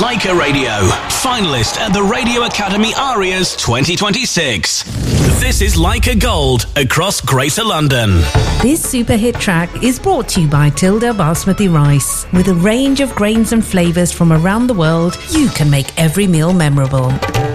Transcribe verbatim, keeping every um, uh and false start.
Leica Radio, finalist at the Radio Academy Arias twenty twenty-six. This is Leica Gold across Greater London. This super hit track is brought to you by Tilda Basmati Rice. With a range of grains and flavours from around the world, you can make every meal memorable.